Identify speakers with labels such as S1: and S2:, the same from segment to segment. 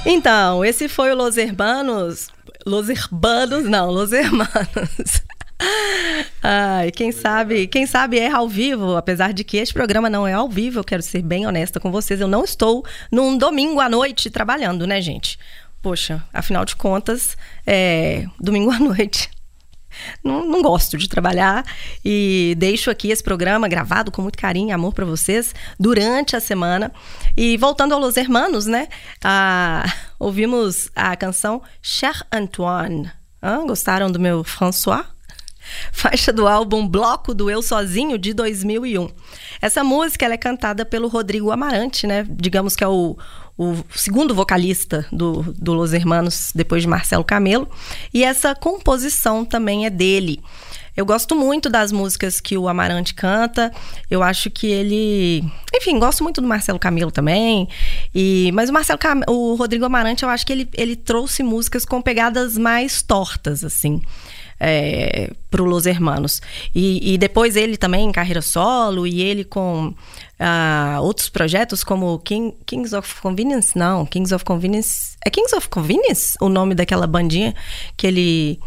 S1: Então, esse foi o Los Hermanos. Ai, quem sabe erra ao vivo, apesar de que este programa não é ao vivo, eu quero ser bem honesta com vocês, eu não estou num domingo à noite trabalhando, né, gente? Poxa, afinal de contas, domingo à noite. Não gosto de trabalhar e deixo aqui esse programa gravado com muito carinho e amor para vocês durante a semana. E voltando ao Los Hermanos, né? Ouvimos a canção Cher Antoine. Gostaram do meu François? Faixa do álbum Bloco do Eu Sozinho, de 2001. Essa música ela é cantada pelo Rodrigo Amarante, né? Digamos que é o segundo vocalista do Los Hermanos, depois de Marcelo Camelo. E essa composição também é dele. Eu gosto muito das músicas que o Amarante canta. Eu acho que ele... Enfim, gosto muito do Marcelo Camelo também. Mas o Rodrigo Amarante, eu acho que ele trouxe músicas com pegadas mais tortas, assim. Pro Los Hermanos. E depois ele também em carreira solo, e ele com outros projetos como Kings of Convenience? Não, Kings of Convenience... É Kings of Convenience? O nome daquela bandinha que ele...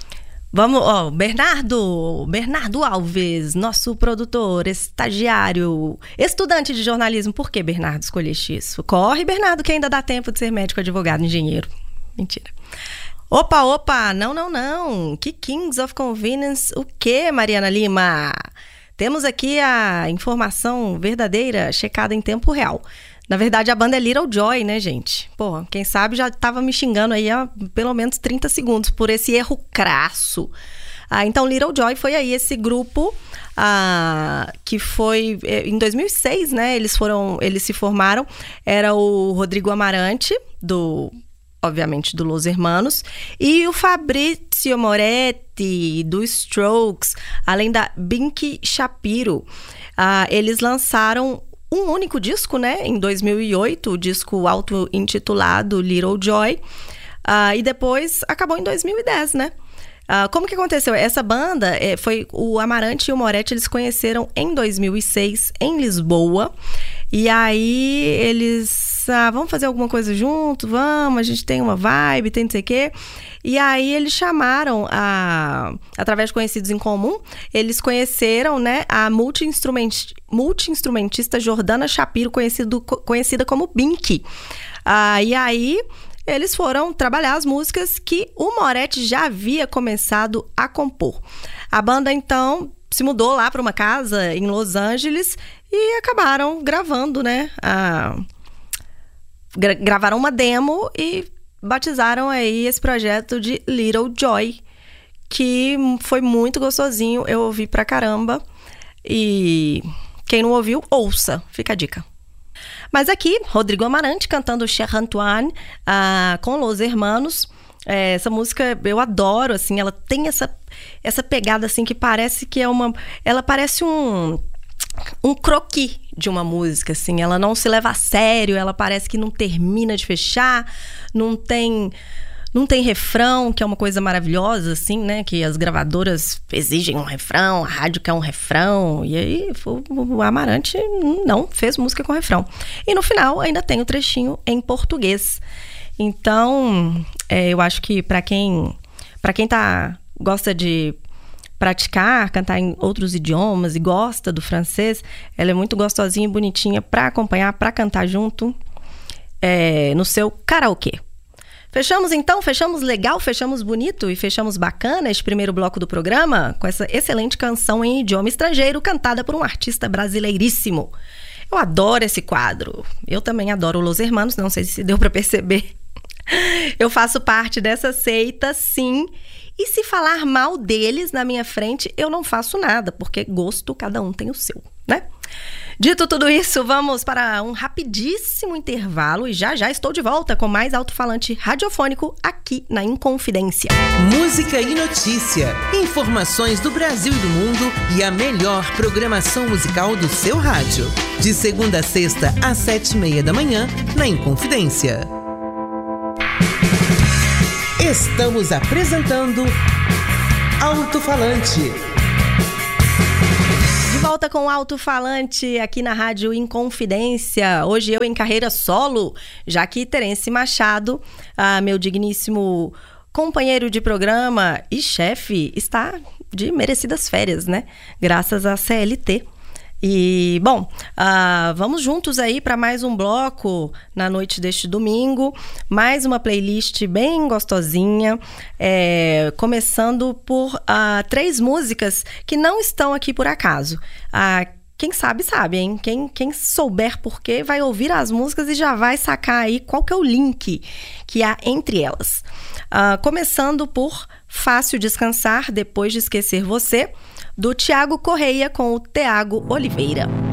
S1: Bernardo Alves, nosso produtor, estagiário, estudante de jornalismo. Por que, Bernardo, escolheste isso? Corre, Bernardo, que ainda dá tempo de ser médico, advogado, engenheiro. Mentira. Opa, não. Que Kings of Convenience o quê, Mariana Lima? Temos aqui a informação verdadeira, checada em tempo real. Na verdade, a banda é Little Joy, né, gente? Pô, quem sabe já tava me xingando aí há pelo menos 30 segundos por esse erro crasso. Então, Little Joy foi aí esse grupo que foi... Em 2006, né, eles se formaram. Era o Rodrigo Amarante, obviamente, do Los Hermanos, e o Fabrizio Moretti, do Strokes, além da Binky Shapiro. Eles lançaram um único disco, né, em 2008, o disco auto-intitulado Little Joy, e depois acabou em 2010, né? Como que aconteceu? Essa banda, foi o Amarante e o Moretti, eles conheceram em 2006, em Lisboa, e aí eles... vamos fazer alguma coisa junto? Vamos, a gente tem uma vibe, tem não sei o quê. E aí eles chamaram, através de conhecidos em comum, eles conheceram, né, a multi-instrumentista Jordana Shapiro, conhecida como Binky. E aí eles foram trabalhar as músicas que o Moretti já havia começado a compor. A banda, então, se mudou lá para uma casa em Los Angeles e acabaram gravando, né, gravaram uma demo e batizaram aí esse projeto de Little Joy, que foi muito gostosinho, eu ouvi pra caramba, e quem não ouviu, ouça, fica a dica. Mas aqui, Rodrigo Amarante cantando Cher Antoine com Los Hermanos. Essa música eu adoro, assim, ela tem essa pegada assim que parece que ela parece um croquis de uma música, assim, ela não se leva a sério, ela parece que não termina de fechar, não tem refrão, que é uma coisa maravilhosa, assim, né, que as gravadoras exigem um refrão, a rádio quer um refrão, e aí o Amarante não fez música com refrão. E no final ainda tem o trechinho em português. Então, eu acho que para quem gosta de praticar, cantar em outros idiomas e gosta do francês, ela é muito gostosinha e bonitinha para acompanhar, para cantar junto no seu karaokê. Fechamos então? Fechamos legal, fechamos bonito e fechamos bacana este primeiro bloco do programa com essa excelente canção em idioma estrangeiro cantada por um artista brasileiríssimo. Eu adoro esse quadro. Eu também adoro Los Hermanos, não sei se deu para perceber. Eu faço parte dessa seita, sim. E se falar mal deles na minha frente, eu não faço nada, porque gosto cada um tem o seu, né? Dito tudo isso, vamos para um rapidíssimo intervalo e já estou de volta com mais alto-falante radiofônico aqui na Inconfidência.
S2: Música e notícia, informações do Brasil e do mundo e a melhor programação musical do seu rádio. De segunda a sexta, às 7h30 da manhã, na Inconfidência. Estamos apresentando Alto Falante.
S1: volta com o Alto-Falante aqui na Rádio Inconfidência. Hoje eu em carreira solo, já que Terence Machado, meu digníssimo companheiro de programa e chefe, está de merecidas férias, né? Graças à CLT. E, bom, vamos juntos aí para mais um bloco na noite deste domingo. Mais uma playlist bem gostosinha, começando por 3 músicas que não estão aqui por acaso. Quem sabe, hein? Quem souber por quê, vai ouvir as músicas e já vai sacar aí qual que é o link que há entre elas. Começando por Fácil Descansar Depois de Esquecer Você, do Thiago Correia com o Thiago Oliveira.